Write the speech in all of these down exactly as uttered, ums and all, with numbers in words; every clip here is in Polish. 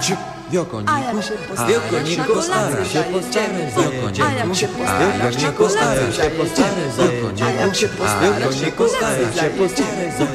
się wiokoniku, A jak się a wiokoniku stara się postaram, wiokoniku się postaram, wiokoniku stara się postaram, wiokoniku, a wiokoniku stara się postaram,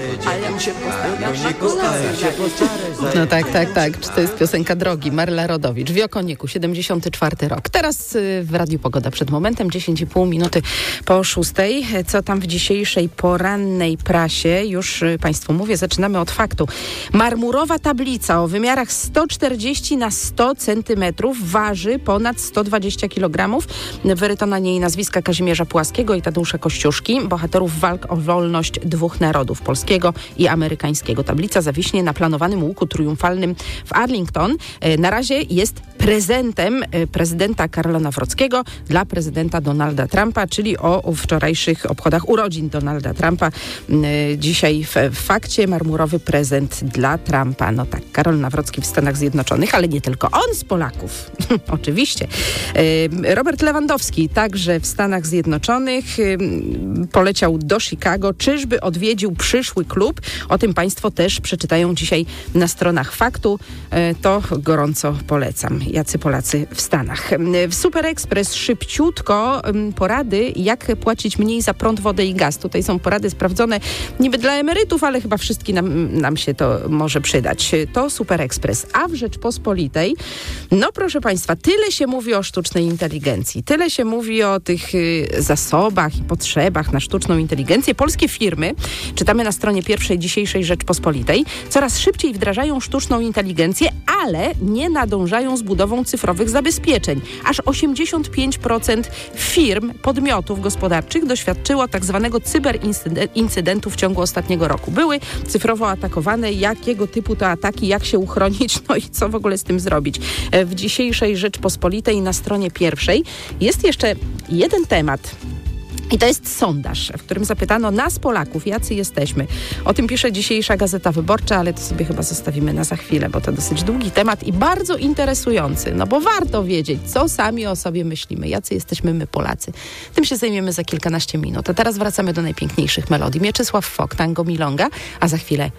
wiokoniku stara się postaram. No tak, tak, tak. Czy to jest piosenka drogi? Marla Rodowicz. Wiokoniku, siedemdziesiąty czwarty rok. Teraz w Radiu Pogoda przed momentem, dziesięć i pół minuty po szóstej. Co tam w dzisiejszej porannej prasie? Już Państwu mówię, zaczynamy od faktu. Marmurowa tablica o wymiarach sto czterdzieści na sto centymetrów waży ponad sto dwadzieścia kilogramów. Wyryto na niej nazwiska Kazimierza Pułaskiego i Tadeusza Kościuszki, bohaterów walk o wolność dwóch narodów, polskiego i amerykańskiego. Tablica zawiśnie na planowanym łuku triumfalnym w Arlington. Na razie jest prezentem prezydenta Karola Nawrockiego dla prezydenta Donalda Trumpa, czyli o wczorajszych obchodach urodzin Donalda Trumpa. Dzisiaj w fakcie marmurowy prezent dla Trumpa. No tak, Karol Nawrocki w Stanach Zjednoczonych, ale nie tylko on z Polaków. Oczywiście. Robert Lewandowski także w Stanach Zjednoczonych poleciał do Chicago. Czyżby odwiedził przyszły klub? O tym Państwo też przeczytają dzisiaj na stronach Faktu. To gorąco polecam. Jacy Polacy w Stanach. W Super Express szybciutko porady, jak płacić mniej za prąd, wodę i gaz. Tutaj są porady sprawdzone niby dla emerytów, ale chyba wszystkim nam, nam się to może przydać. To Super Express. A w Rzeczpospolitej, no proszę Państwa, tyle się mówi o sztucznej inteligencji, tyle się mówi o tych y, zasobach i potrzebach na sztuczną inteligencję. Polskie firmy, czytamy na stronie pierwszej dzisiejszej Rzeczpospolitej, coraz szybciej wdrażają sztuczną inteligencję, ale nie nadążają z budową cyfrowych zabezpieczeń. Aż osiemdziesiąt pięć procent firm, podmiotów gospodarczych doświadczyło tak zwanego cyberincydentu w ciągu ostatniego roku. Były cyfrowo atakowane. Jakiego typu to ataki, jak się uchronić, no i co w ogóle z tym zrobić? W dzisiejszej Rzeczpospolitej na stronie pierwszej jest jeszcze jeden temat. I to jest sondaż, w którym zapytano nas, Polaków, jacy jesteśmy. O tym pisze dzisiejsza Gazeta Wyborcza, ale to sobie chyba zostawimy na za chwilę, bo to dosyć długi temat i bardzo interesujący, no bo warto wiedzieć, co sami o sobie myślimy, jacy jesteśmy my, Polacy. Tym się zajmiemy za kilkanaście minut. A teraz wracamy do najpiękniejszych melodii. Mieczysław Fok, Tango Milonga, a za chwilę